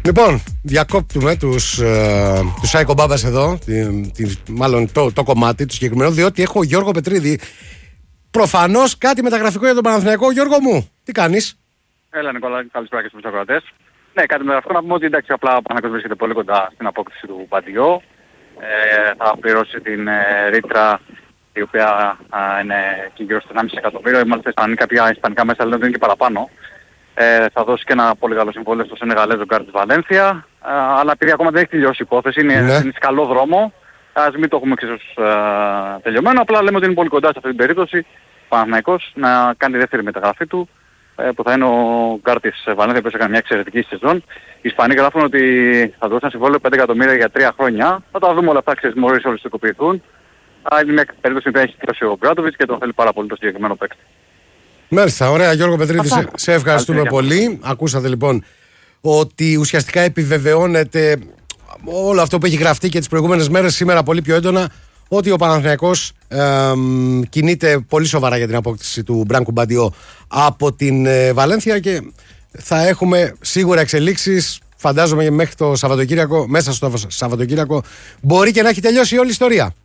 Λοιπόν, διακόπτουμε τους Σάικο Μπάμπας εδώ, μάλλον το κομμάτι του συγκεκριμένου, διότι έχω Γιώργο Πετρίδη. Προφανώς κάτι μεταγραφικό για τον Παναθηναϊκό. Γιώργο μου, τι κάνεις? Έλα Νικόλα, καλησπέρα και στους ακροατές. Ναι, κάτι μεταγραφικό να πούμε ότι εντάξει, απλά ο Παναθηναϊκός βρίσκεται πολύ κοντά στην απόκτηση του Μπαντιό. Θα πληρώσει την ρήτρα η οποία είναι και γύρω στο 1,5 εκατομμύριο. Μάλιστα κάποια ισπανικά μέσα λένε ότι είναι και παραπάνω. Θα δώσει και ένα πολύ καλό συμβόλαιο στο Σενεγαλέζο Γκάρ της Βαλένθια. Αλλά επειδή ακόμα δεν έχει τελειώσει η υπόθεση, είναι σε καλό δρόμο. Ας μην το έχουμε εξίσως τελειωμένο. Απλά λέμε ότι είναι πολύ κοντά σε αυτή την περίπτωση ο Παναθηναϊκός να κάνει τη δεύτερη μεταγραφή του, που θα είναι ο Γκάρ της Βαλένθια, που έκανε μια εξαιρετική σεζόν. Οι Ισπανοί γράφουν ότι θα δώσει ένα συμβόλαιο 5 εκατομμύρια για 3 χρόνια. Θα τα δούμε όλα αυτά, ξέρεις, μόλις όλες τοκοποιηθούν. Είναι μια περίπτωση που έχει κλείσει ο Μπράντοβιτς και τον θέλει πάρα πολύ το συγκεκριμένο παίκτη. Μάλιστα, ωραία Γιώργο Πετρίδη, σε ευχαριστούμε πολύ. Ακούσατε λοιπόν ότι ουσιαστικά επιβεβαιώνεται όλο αυτό που έχει γραφτεί και τις προηγούμενες μέρες, σήμερα πολύ πιο έντονα, ότι ο Παναθηναϊκός κινείται πολύ σοβαρά για την απόκτηση του Μπράνκο Μπαντιό από την Βαλένθια και θα έχουμε σίγουρα εξελίξεις. Φαντάζομαι μέχρι το Σαββατοκύριακο, μέσα στο Σαββατοκύριακο, μπορεί και να έχει τελειώσει όλη η ιστορία.